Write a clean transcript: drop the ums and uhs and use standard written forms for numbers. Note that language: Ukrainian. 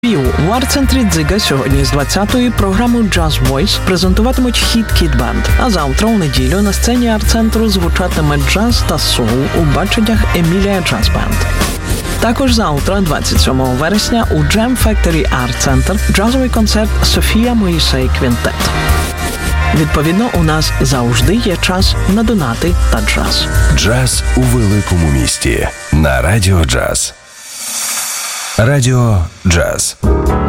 У арт-центрі «Дзига» сьогодні з 20-ї програму Jazz Voice презентуватимуть хіт Kid Band. А завтра, у неділю, на сцені арт-центру звучатиме джаз та соул у баченнях Емілія Джаз Бенд. Також завтра, 27 вересня, у Jam Factory Art Center джазовий концерт «Софія Моїсей Квінтет». Відповідно, у нас завжди є час на донати та джаз. Джаз у великому місті на Радіо Джаз. Радіо Джаз.